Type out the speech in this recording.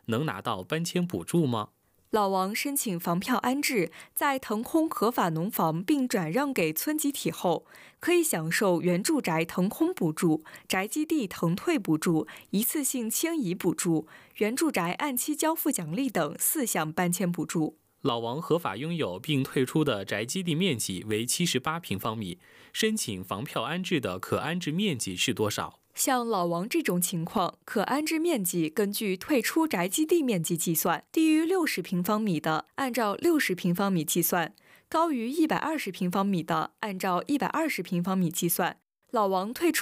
能拿到搬迁补助吗？ 老王申请房票安置，在腾空合法农房并转让给村集体后，可以享受原住宅腾空补助、宅基地腾退补助、一次性迁移补助、原住宅按期交付奖励等4项搬迁补助。 老王合法拥有并退出的宅基地面积为78平方米，申请房票安置的可安置面积是多少？ 像老王这种情况，可安置面积根据退出宅基地面积计算，低于60平方米的按照60平方米计算，高于120平方米的按照120平方米计算。老王退出